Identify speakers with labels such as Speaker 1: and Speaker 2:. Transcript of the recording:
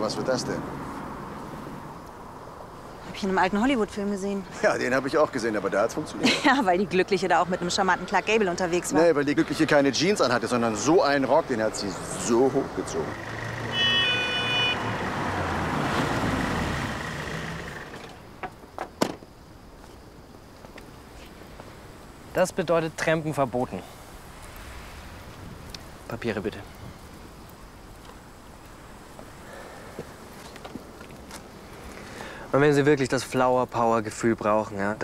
Speaker 1: was wird das denn?
Speaker 2: Hab ich in einem alten Hollywood-Film gesehen.
Speaker 1: Ja, den habe ich auch gesehen, aber da hat's funktioniert.
Speaker 2: Ja, weil die Glückliche da auch mit einem charmanten Clark Gable unterwegs war.
Speaker 1: Nee, weil die Glückliche keine Jeans anhatte, sondern so einen Rock, den hat sie so hochgezogen.
Speaker 3: Das bedeutet Trampen verboten. Papiere bitte. Und wenn Sie wirklich das Flower-Power-Gefühl brauchen, ja,